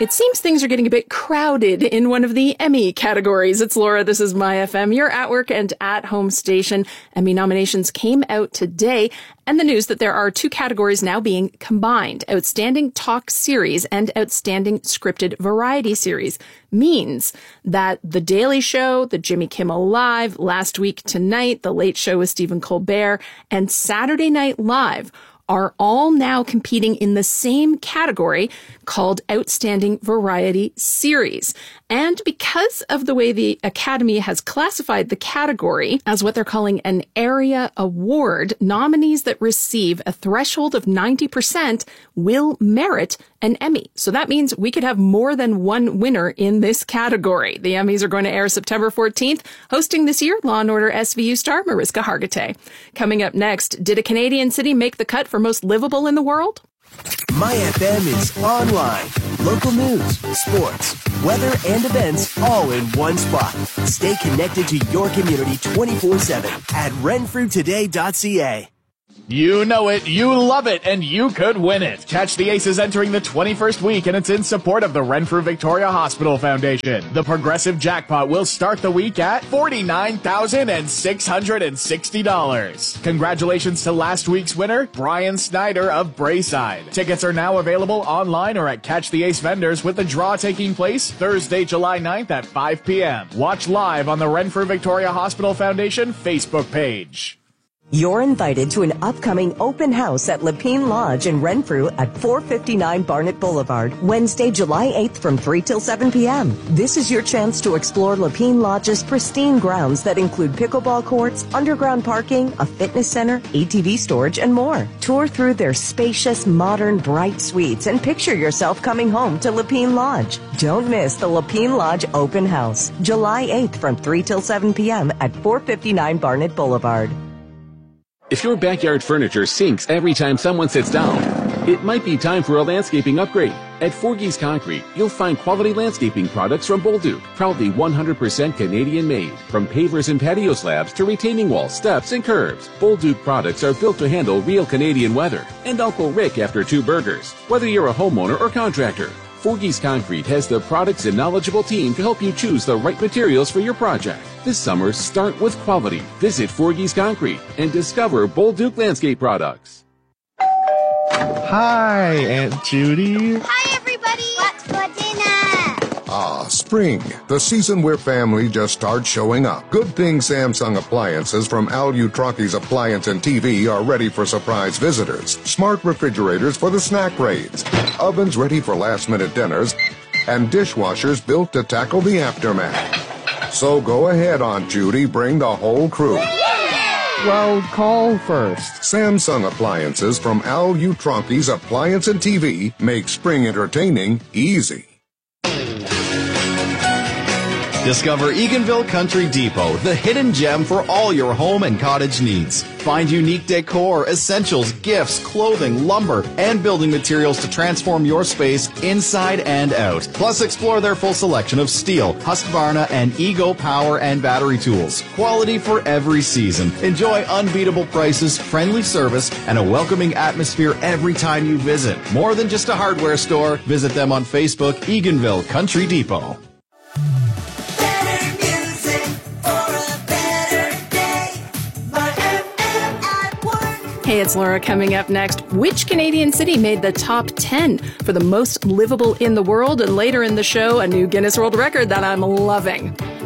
It seems things are getting a bit crowded in one of the Emmy categories. It's Laura. This is My FM, your at work and at home station. Emmy nominations came out today, and the news that there are two categories now being combined. Outstanding Talk Series and Outstanding Scripted Variety Series means that The Daily Show, The Jimmy Kimmel Live, Last Week Tonight, The Late Show with Stephen Colbert, and Saturday Night Live are all now competing in the same category called Outstanding Variety Series. And because of the way the Academy has classified the category as what they're calling an area award, nominees that receive a threshold of 90% will merit an Emmy. So that means we could have more than one winner in this category. The Emmys are going to air September 14th. Hosting this year, Law & Order SVU star Mariska Hargitay. Coming up next, did a Canadian city make the cut for most livable in the world? My FM is online. Local news, sports, weather, and events all in one spot. Stay connected to your community 24/7 at renfrewtoday.ca. You know it, you love it, and you could win it. Catch the Aces entering the 21st week, and it's in support of the Renfrew Victoria Hospital Foundation. The Progressive Jackpot will start the week at $49,660. Congratulations to last week's winner, Brian Snyder of Brayside. Tickets are now available online or at Catch the Ace vendors, with the draw taking place Thursday, July 9th at 5 p.m. Watch live on the Renfrew Victoria Hospital Foundation Facebook page. You're invited to an upcoming open house at Lapine Lodge in Renfrew at 459 Barnett Boulevard, Wednesday, July 8th from 3 till 7 p.m. This is your chance to explore Lapine Lodge's pristine grounds that include pickleball courts, underground parking, a fitness center, ATV storage, and more. Tour through their spacious, modern, bright suites and picture yourself coming home to Lapine Lodge. Don't miss the Lapine Lodge open house, July 8th from 3 till 7 p.m. at 459 Barnett Boulevard. If your backyard furniture sinks every time someone sits down, it might be time for a landscaping upgrade. At Forgey's Concrete, you'll find quality landscaping products from Bolduc, proudly 100% Canadian made. From pavers and patio slabs to retaining walls, steps, and curbs, Bolduc products are built to handle real Canadian weather. And Uncle Rick after 2 burgers. Whether you're a homeowner or contractor, Forgey's Concrete has the products and knowledgeable team to help you choose the right materials for your project. This summer, start with quality. Visit Forgey's Concrete and discover Bolduc landscape products. Hi, Aunt Judy. Hi, everybody. What's for dinner? Ah, spring, the season where family just starts showing up. Good things Samsung appliances from Al Utraki's Appliance and TV are ready for surprise visitors. Smart refrigerators for the snack raids, ovens ready for last-minute dinners, and dishwashers built to tackle the aftermath. So go ahead, Aunt Judy, bring the whole crew. Well, call first. Samsung appliances from Al Utraki's Appliance and TV make spring entertaining easy. Discover Eganville Country Depot, the hidden gem for all your home and cottage needs. Find unique decor, essentials, gifts, clothing, lumber, and building materials to transform your space inside and out. Plus, explore their full selection of steel, Husqvarna, and Ego power and battery tools. Quality for every season. Enjoy unbeatable prices, friendly service, and a welcoming atmosphere every time you visit. More than just a hardware store, visit them on Facebook, Eganville Country Depot. Hey, it's Laura. Coming up next, which Canadian city made the top 10 for the most livable in the world? And later in the show, a new Guinness World Record that I'm loving.